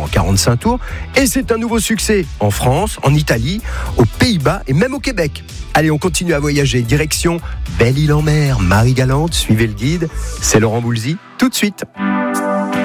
en 45 tours. Et c'est un nouveau succès en France, en Italie, aux Pays-Bas et même au Québec. Allez, on continue à voyager. Direction Belle-Île-en-Mer, Marie-Galante, suivez le guide. C'est Laurent Boulzy, tout de suite.